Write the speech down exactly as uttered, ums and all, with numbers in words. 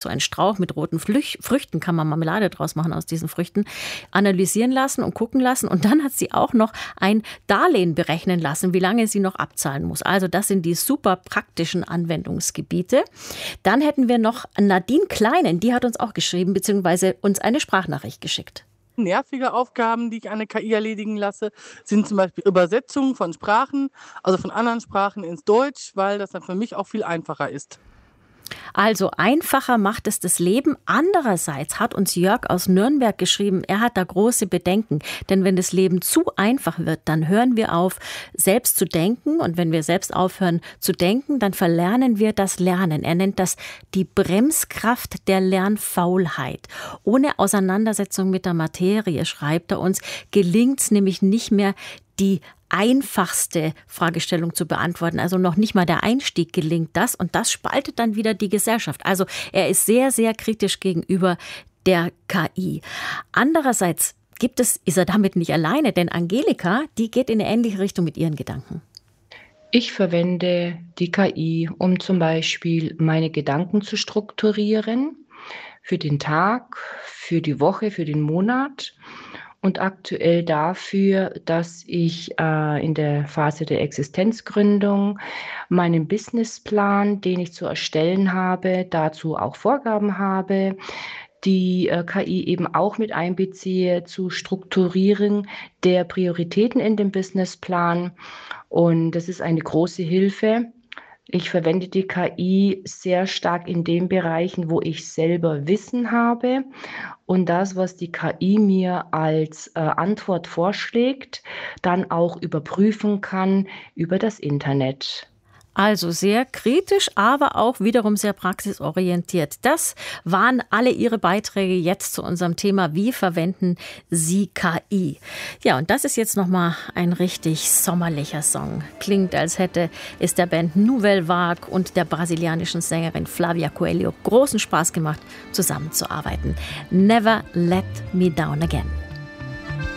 so ein Strauch mit roten Flüch- Früchten, kann man Marmelade draus machen aus diesen Früchten, analysieren lassen und gucken lassen. Und dann hat sie auch noch ein Darlehen berechnen lassen, wie lange sie noch abzahlen muss. Also das sind die super praktischen Anwendungsgebiete. Dann hätten wir noch Nadine Kleinen, die hat uns auch geschrieben, beziehungsweise uns eine Sprachnachricht geschickt. Nervige Aufgaben, die ich eine K I erledigen lasse, sind zum Beispiel Übersetzungen von Sprachen, also von anderen Sprachen ins Deutsch, weil das dann für mich auch viel einfacher ist. Also einfacher macht es das Leben. Andererseits hat uns Jörg aus Nürnberg geschrieben, er hat da große Bedenken. Denn wenn das Leben zu einfach wird, dann hören wir auf, selbst zu denken. Und wenn wir selbst aufhören zu denken, dann verlernen wir das Lernen. Er nennt das die Bremskraft der Lernfaulheit. Ohne Auseinandersetzung mit der Materie, schreibt er uns, gelingt es nämlich nicht mehr, die einfachste Fragestellung zu beantworten. Also noch nicht mal der Einstieg gelingt das. Und das spaltet dann wieder die Gesellschaft. Also er ist sehr, sehr kritisch gegenüber der K I. Andererseits gibt es, ist er damit nicht alleine, denn Angelika, die geht in eine ähnliche Richtung mit ihren Gedanken. Ich verwende die K I, um zum Beispiel meine Gedanken zu strukturieren, für den Tag, für die Woche, für den Monat. Und aktuell dafür, dass ich äh, in der Phase der Existenzgründung meinen Businessplan, den ich zu erstellen habe, dazu auch Vorgaben habe, die äh, K I eben auch mit einbeziehe, zu strukturieren der Prioritäten in dem Businessplan. Und das ist eine große Hilfe. Ich verwende die K I sehr stark in den Bereichen, wo ich selber Wissen habe und das, was die K I mir als äh, Antwort vorschlägt, dann auch überprüfen kann über das Internet. Also sehr kritisch, aber auch wiederum sehr praxisorientiert. Das waren alle Ihre Beiträge jetzt zu unserem Thema, wie verwenden Sie K I? Ja, und das ist jetzt nochmal ein richtig sommerlicher Song. Klingt, als hätte es der Band Nouvelle Vague und der brasilianischen Sängerin Flavia Coelho großen Spaß gemacht, zusammenzuarbeiten. Never Let Me Down Again.